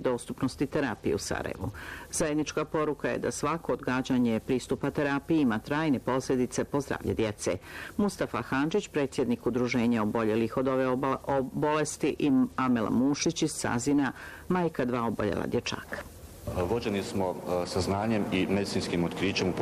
dostupnosti terapije u Sarajevu. Zajednička poruka je da svako odgađanje pristupa terapiji ima trajne posljedice po zdravlje djece. Mustafa Handžić, predsjednik Udruženja oboljelih od ove bolesti, i Amela Mušić iz Sazina, majka 2 oboljela dječaka. Vođeni smo saznanjem i medicinskim otkrićem u